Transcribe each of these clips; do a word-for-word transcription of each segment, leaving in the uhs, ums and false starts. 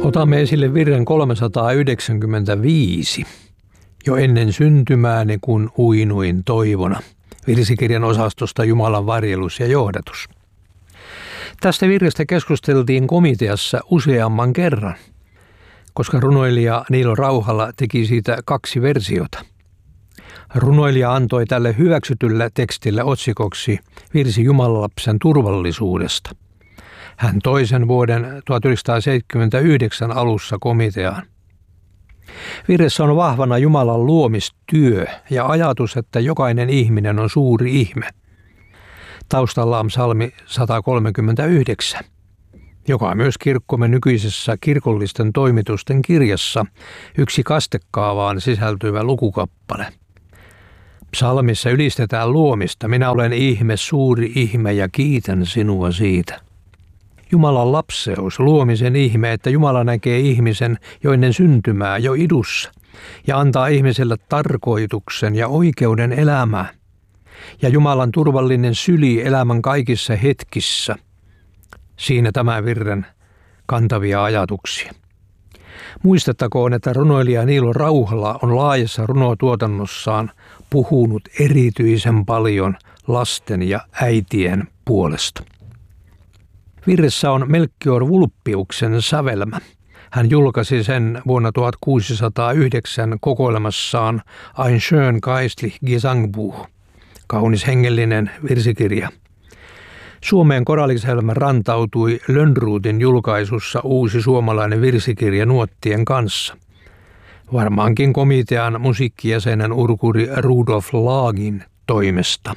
Otamme esille virren kolmesataayhdeksänkymmentäviisi. Jo ennen syntymääni kun uinuin toivona. Virsikirjan osastosta Jumalan varjelus ja johdatus. Tästä virrestä keskusteltiin komiteassa useamman kerran, koska runoilija Niilo Rauhala teki siitä kaksi versiota. Runoilija antoi tälle hyväksytylle tekstille otsikoksi virsi Jumalalapsen turvallisuudesta. Hän toi sen vuoden tuhatyhdeksänsataaseitsemänkymmentäyhdeksän alussa komiteaan. Virressä on vahvana Jumalan luomistyö ja ajatus, että jokainen ihminen on suuri ihme. Taustalla on psalmi sata kolmekymmentäyhdeksän, joka on myös kirkkomme nykyisessä kirkollisten toimitusten kirjassa yksi kastekaavaan sisältyvä lukukappale. Psalmissa ylistetään luomista. Minä olen ihme, suuri ihme ja kiitän sinua siitä. Jumalan lapseus, luomisen ihme, että Jumala näkee ihmisen jo ennen syntymää, jo idussa, ja antaa ihmiselle tarkoituksen ja oikeuden elämään. Ja Jumalan turvallinen syli elämän kaikissa hetkissä. Siinä tämän virren kantavia ajatuksia. Muistettakoon, että runoilija Niilo Rauhala on laajassa runotuotannossaan puhunut erityisen paljon lasten ja äitien puolesta. Virressä on Melchior Vulpiuksen sävelmä. Hän julkaisi sen vuonna tuhatkuusisataayhdeksän kokoelmassaan Ein schön geistlich Gesangbuch, kaunis hengellinen virsikirja. Suomeen korallisävelmä rantautui Lönnrotin julkaisussa uusi suomalainen virsikirja nuottien kanssa. Varmaankin komitean musiikkijäsenen urkuri Rudolf Laagin toimesta.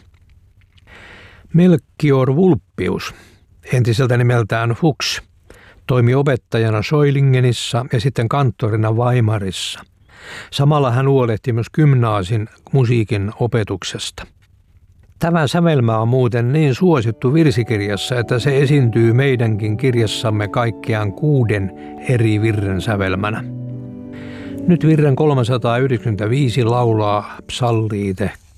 Melchior Vulpius, entiseltä nimeltään Fuchs, toimi opettajana Soilingenissa ja sitten kanttorina Weimarissa. Samalla hän huolehti myös gymnaasin musiikin opetuksesta. Tämä sävelmä on muuten niin suosittu virsikirjassa, että se esiintyy meidänkin kirjassamme kaikkiaan kuuden eri virren sävelmänä. Nyt virren kolmesataayhdeksänkymmentäviisi laulaa psalliite